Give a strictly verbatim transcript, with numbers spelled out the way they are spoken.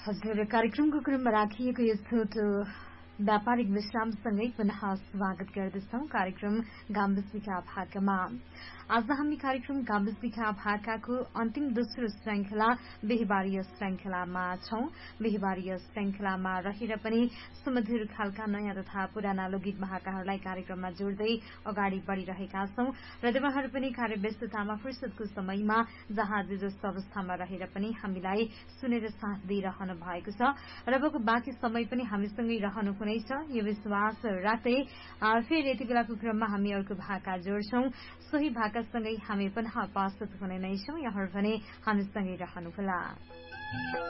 हजुर, कार्यक्रमको क्रममा राखिएको यो छोटो व्यापारिक विश्रामसँगै पुनः स्वागत गर्दछौं कार्यक्रम गाम्बेजका भाकामा। आज हामी कार्यक्रम गाम्बेजका भाकाको अन्तिम दोस्रो श्रृंखला बिहिबारीय श्रृंखलामा छौं। बिहिबारीय श्रृंखलामा रहेर पनि सुमधुर खालका नयाँ तथा पुराना लोकगीत भाकाहरूलाई कार्यक्रममा जोड्दै अगाडि बढ़िरहेका छौं र तपाईहरु पनि कार्यव्यस्ततामा फुर्सदको समयमा जहाँ जे जस्तो अवस्थामा रहेर पनि हामीलाई सुनेर साथ दिइरहनु भएको छ र अबको बाँकी समय पनि हामीसँगै रहनुहुनेछ यो विश्वास राख्दै फेरि यति बेलाको क्रममा हामी अर्को भाका जोड्छौं। सोही भाकासँगै हामी पुनः उपस्थित हुने नै छौं। यहाँहरु भने हामीसँगै रहनुहोला।